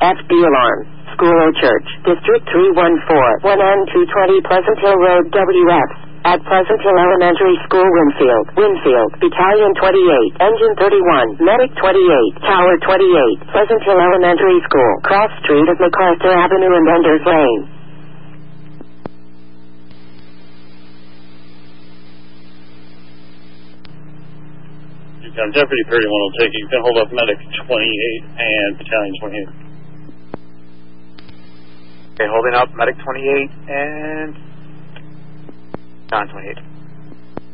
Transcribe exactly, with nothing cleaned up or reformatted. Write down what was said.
F D alarm. School or church. District three one four, one N two twenty Pleasant Hill Road, W F. At Pleasant Hill Elementary School, Winfield. Winfield. Battalion twenty-eight. Engine thirty-one. Medic twenty-eight. Tower twenty-eight. Pleasant Hill Elementary School. Cross Street of MacArthur Avenue and Enders Lane. Um, Deputy thirty-one will take you. You can hold up Medic twenty-eight and Battalion twenty-eight. Okay, holding up Medic twenty-eight and Battalion twenty-eight.